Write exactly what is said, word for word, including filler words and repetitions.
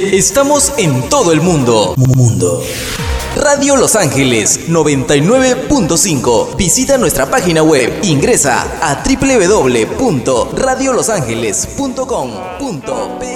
Estamos en todo el mundo. Mundo. Radio Los Ángeles noventa y nueve punto cinco. Visita nuestra página web. Ingresa a doble u doble u doble u punto radio los ángeles punto com punto pe.